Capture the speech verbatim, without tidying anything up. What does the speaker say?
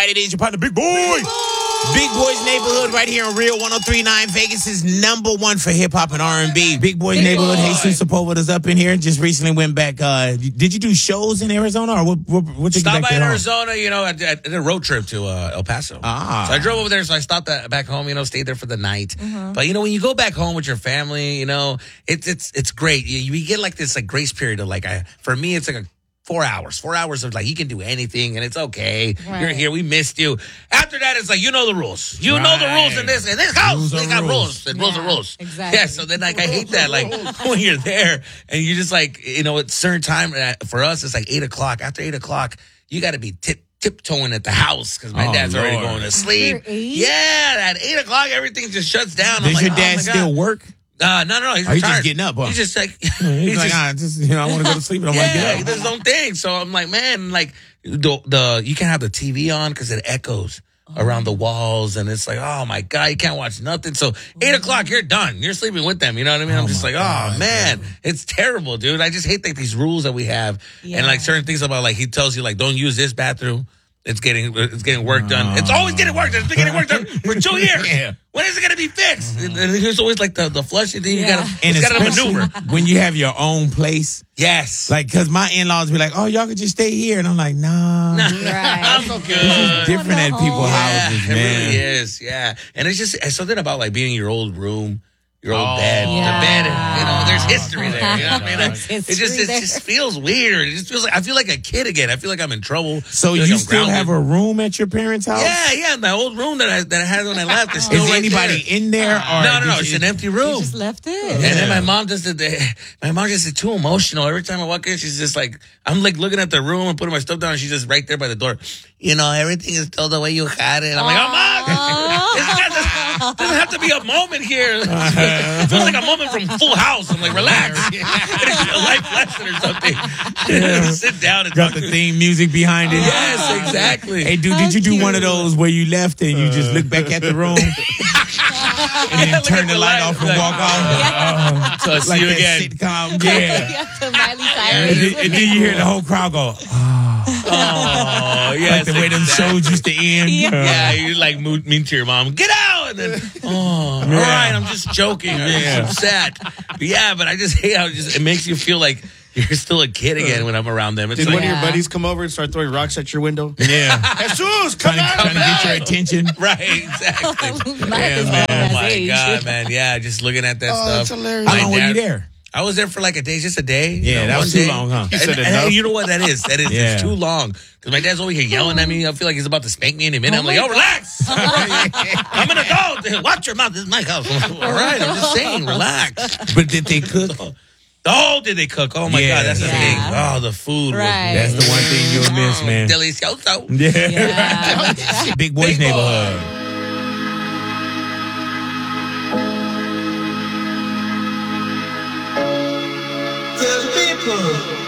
it is your partner, Big Boy. Big Boy's Neighborhood right here on Real one oh three point nine, Vegas' number one for hip-hop and R and B. Big Boy's Big Neighborhood, Boy. Jesus Sepulveda's up in here. Just recently went back. Uh, did you do shows in Arizona? Or what, what, what you Stop by in home? Arizona, you know, I did, I did a road trip to uh, El Paso. Ah. So I drove over there, so I stopped at, back home, you know, stayed there for the night. Mm-hmm. But, you know, when you go back home with your family, you know, it's it's it's great. You, you get like this like grace period of like, I, for me, it's like a Four hours. Four hours of like, you can do anything and it's okay. Right. You're here. We missed you. After that, it's like, you know the rules. You right. know the rules in this. In this house, they got rules. rules. And yeah, rules are rules. Exactly. Yeah, so then like, I hate that. Like, when you're there and you just like, you know, at certain time, for us, it's like eight o'clock. After eight o'clock, you got to be tip tiptoeing at the house because my oh, dad's Lord. already going to sleep. Yeah, at eight o'clock, everything just shuts down. Does I'm like, your dad oh still work? Uh, no, no, no. He's, oh, he's just getting up. Huh? He's just like he's, he's like, just, ah, just, you know, I want to go to sleep. And I yeah, want to get up. He does his own thing. So I'm like, man, like the, the you can't have the T V on because it echoes oh. around the walls, and it's like, oh my god, you can't watch nothing. So eight o'clock, you're done. You're sleeping with them. You know what I mean? Oh I'm just like, god, oh man, man, it's terrible, dude. I just hate like these rules that we have, yeah. and like certain things about like he tells you like, don't use this bathroom. It's getting it's getting work done. It's always getting work done. It's been getting work done for two years. Yeah. When is it going to be fixed? Mm-hmm. And there's always like the, the flushing thing. Yeah. You got and to maneuver. When you have your own place. Yes. Like, because my in-laws be like, oh, y'all could just stay here. And I'm like, nah. nah. Right. I'm okay. This is different at people's yeah, houses, man. It really is, yeah. And it's just it's something about like being in your old room. Your old oh, bed, yeah. the bed, you know, there's history there. You know what I mean? There's it just it there. just feels weird. It just feels like I feel like a kid again. I feel like I'm in trouble. So you like grounded. still have a room at your parents' house? Yeah, yeah. My old room that I that I had when I left is still Is right anybody there. in there? Or no, no, no. It's an empty room. You just left it. And yeah. then my mom just did the, my mom just is too emotional. Every time I walk in, she's just like, I'm like looking at the room and putting my stuff down, and she's just right there by the door. You know, everything is still the way you had it. I'm like, oh, mom, it doesn't have to be a moment here. It feels like a moment from Full House. I'm like, relax. It's a life lesson or something. Yeah. Sit down and got talk the to theme music behind it. Yes, exactly. Hey, dude, did you do one of those where you left and you just look back at the room and then Yeah, turn the, the light, light off and like, walk off? Yeah. Uh, so I see like you that again. Sitcom. Yeah. Yeah, Miley Cyrus. And, then, and then you hear the whole crowd go, oh. Oh, yes. Like the way them exactly. shows used to end. Yeah, yeah you like mean to your mom. Get out! And then, oh, yeah. all right, I'm just joking. I'm Yeah. just upset. But yeah, but I just hate how it, just, it makes you feel like you're still a kid again when I'm around them. It's Did like, one of yeah. your buddies come over and start throwing rocks at your window? Yeah. Jesus, come trying, on, trying to get your attention. Right, exactly. Yeah, man. man. Oh, my God, man. Yeah, just looking at that Oh, stuff. that's hilarious. How My long were dad- you there? I was there for like a day, just a day. Yeah, you know, that one was too day. long, huh? He said and, enough. and you know what that is? That is Yeah. it's too long. Because my dad's over here yelling at me. I feel like he's about to spank me any minute. Oh I'm like, my yo, relax. I'm an adult. Watch your mouth. This is my house. All right, I'm just saying, relax. But did they cook? Oh, did they cook? Oh, my Yeah. God, that's the Yeah. thing. Oh, the food. Right. That's the one thing you'll miss, man. Delicioso. Yeah. Yeah. Big Boy's Big Boy. Neighborhood. There's people